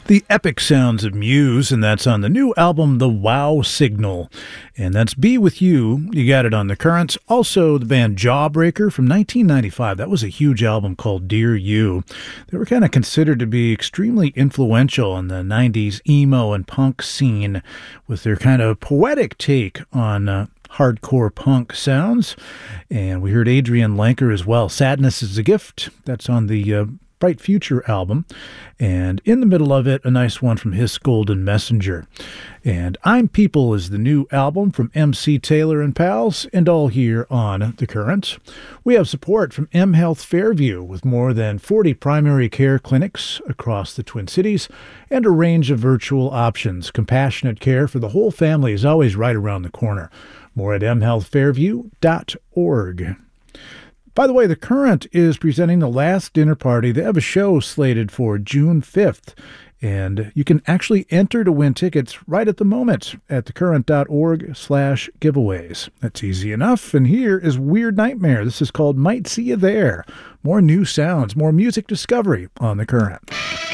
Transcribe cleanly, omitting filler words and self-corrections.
The epic sounds of Muse, and that's on the new album, The Wow Signal. And that's Be With You. You got it on The Currents. Also, the band Jawbreaker from 1995. That was a huge album called Dear You. They were kind of considered to be extremely influential in the 90s emo and punk scene with their kind of poetic take on hardcore punk sounds. And we heard Adrian Lenker as well. Sadness is a Gift. That's on the Bright Future album, and in the middle of it, a nice one from His Golden Messenger. And I'm People is the new album from MC Taylor and Pals, and all here on The Current. We have support from M Health Fairview, with more than 40 primary care clinics across the Twin Cities, and a range of virtual options. Compassionate care for the whole family is always right around the corner. More at mhealthfairview.org. By the way, The Current is presenting The Last Dinner Party. They have a show slated for June 5th, and you can actually enter to win tickets right at the moment at thecurrent.org/giveaways. That's easy enough, and here is Weird Nightmare. This is called Might See You There. More new sounds, more music discovery on The Current.